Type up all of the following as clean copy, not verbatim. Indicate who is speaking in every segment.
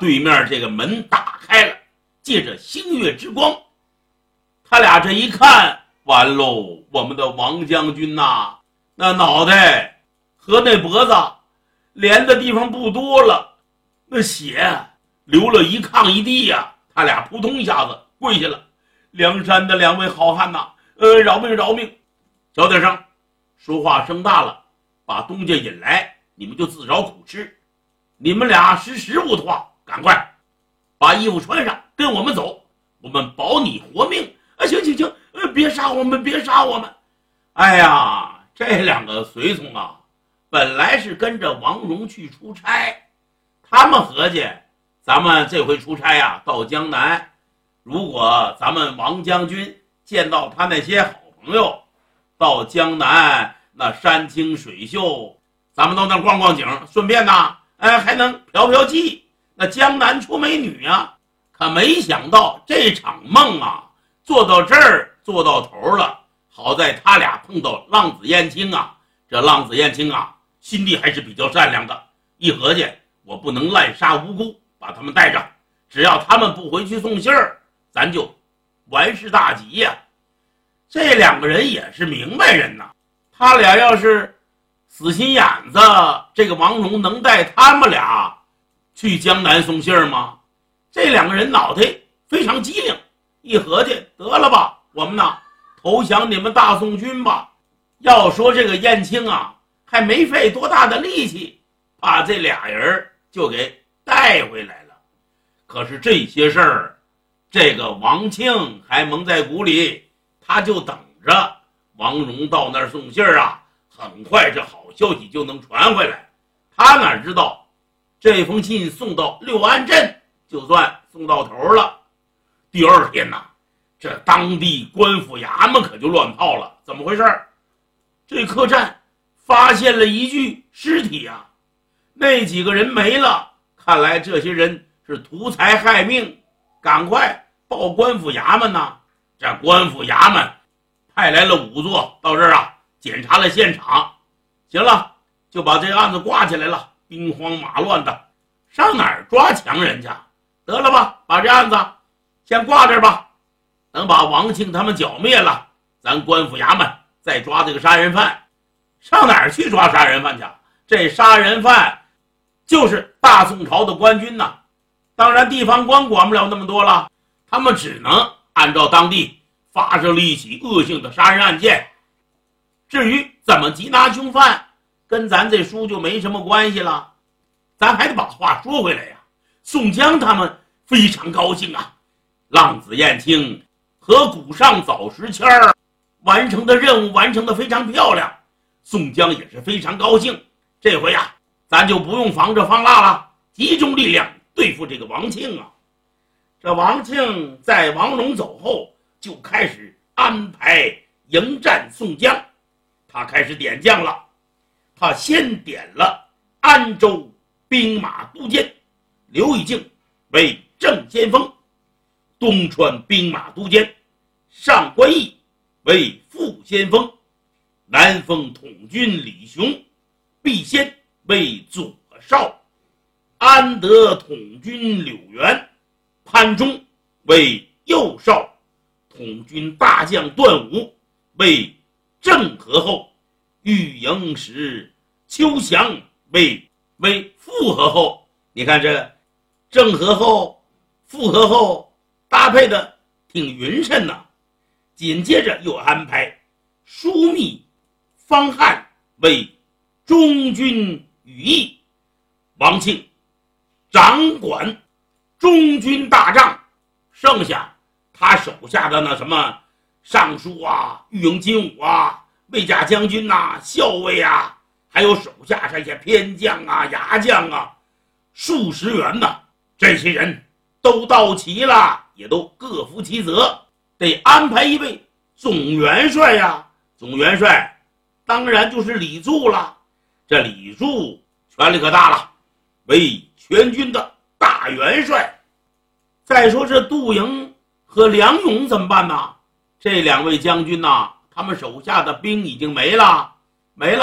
Speaker 1: 对面这个门打开了，借着星月之光，他俩这一看，完喽，我们的王将军呐，那脑袋和那脖子连的地方不多了，那血流了一炕一地呀，他俩扑通一下子跪下了。梁山的两位好汉呐，饶命饶命！小点声，说话声大了，把东家引来，你们就自找苦吃。你们俩识时务的话，赶快把衣服穿上，跟我们走，我们保你活命。行行行，别杀我们，别杀我们！哎呀，这两个随从啊，本来是跟着王戎去出差，他们合计，咱们这回出差啊，到江南，如果咱们王将军见到他那些好朋友，到江南那山清水秀，咱们到那逛逛景，顺便呢，还能嫖嫖妓，那江南出美女啊！可没想到这场梦啊，做到这儿做到头了。好在他俩碰到浪子燕青啊，这浪子燕青啊，心地还是比较善良的。一合计，我不能滥杀无辜，把他们带着，只要他们不回去送信儿，咱就完事大吉呀。这两个人也是明白人呐，他俩要是死心眼子，这个王戎能带他们俩去江南送信儿吗？这两个人脑袋非常机灵，一合计，得了吧，我们呢投降你们大宋军吧。要说这个燕青啊，还没费多大的力气，把这俩人就给带回来了。可是这些事儿，这个王庆还蒙在鼓里，他就等着王戎到那儿送信儿啊，很快这好消息就能传回来。他哪知道这封信送到六安镇，就算送到头了。第二天呢，这当地官府衙门可就乱套了。怎么回事？这客栈发现了一具尸体啊，那几个人没了，看来这些人是图财害命，赶快报官府衙门呐。这官府衙门派来了仵作到这儿啊，检查了现场，行了，就把这个案子挂起来了。兵荒马乱的，上哪儿抓强人家？得了吧，把这案子先挂这儿吧，等把王庆他们剿灭了，咱官府衙门再抓这个杀人犯。上哪儿去抓杀人犯去？这杀人犯就是大宋朝的官军呐，当然地方官管不了那么多了，他们只能按照当地发生了一起恶性的杀人案件。至于怎么缉拿凶犯，跟咱这书就没什么关系了。咱还得把话说回来呀，宋江他们非常高兴啊，浪子燕青和古上早时迁完成的任务完成的非常漂亮，宋江也是非常高兴。这回啊，咱就不用防着放辣了，集中力量对付这个王庆啊。这王庆在王戎走后，就开始安排迎战宋江。他开始点将了，他先点了安州兵马都监刘以静为正先锋，东川兵马都监上官义为副先锋，南丰统军李雄、毕先为左少，安德统军柳元、潘忠为右少，统军大将段武为正和后，御营使邱祥为副和后。你看这正和后、副和后搭配的挺匀称呐。紧接着又安排枢密方汉为中军羽翼，王庆掌管中军大帐，剩下他手下的那什么尚书啊、御营金吾啊、卫驾将军啊、校尉啊，还有手下这些偏将啊、牙将啊，数十员呢，这些人都到齐了，也都各负其责，得安排一位总元帅呀。总元帅当然就是李柱了。这李柱权力可大了，为全军的大元帅。再说这杜营和梁勇怎么办呢？这两位将军呐，他们手下的兵已经没了，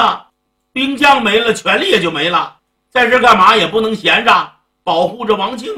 Speaker 1: 兵将没了，权力也就没了，在这干嘛也不能闲着，保护着王庆